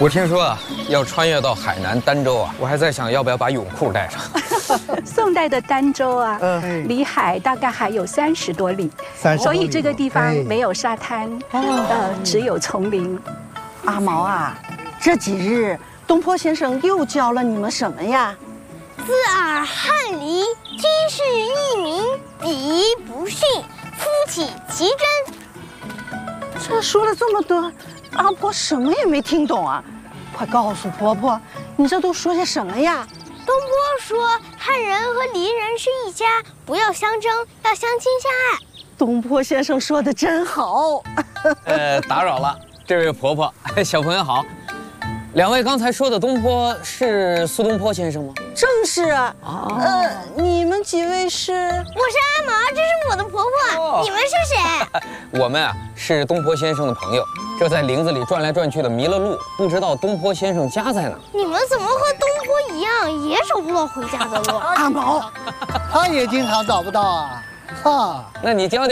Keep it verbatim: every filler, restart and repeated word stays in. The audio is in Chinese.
我听说啊，要穿越到海南儋州啊，我还在想要不要把泳裤带上。 宋代的儋州啊， 嗯离海大概还有三十多里， 三十多里所以这个地方哎没有沙滩，呃，只有丛林。 阿毛啊，这几日东坡先生又教了你们什么呀？ 自尔翰离，今世一名，礼仪不逊，夫体奇珍。 这说了这么多，阿婆什么也没听懂啊！快告诉婆婆，你这都说些什么呀？ 东坡说，汉人和黎人是一家，不要相争，要相亲相爱。 东坡先生说的真好。 呃，打扰了，这位婆婆，小朋友好。两位刚才说的东坡是苏东坡先生吗？ 正是啊。呃，你们几位是？ 我是阿毛，这是我的婆婆。 哦你们是谁？ 我们啊是东坡先生的朋友，这在林子里转来转去的迷了路，不知道东坡先生家在哪。 你们怎么和东坡一样，也找不到回家的路？ 阿毛， 他也经常找不到啊，哈。 那你教教。